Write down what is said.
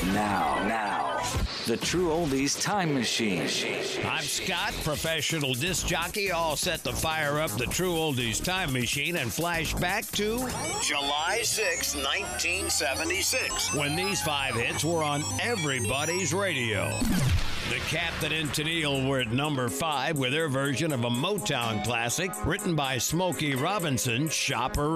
Now, the True Oldies Time Machine. I'm Scott, professional disc jockey, all set to fire up the True Oldies Time Machine and flash back to July 6, 1976. when these 5 hits were on everybody's radio. The Captain and Tennille were at number 5 with their version of a Motown classic written by Smokey Robinson, Shopper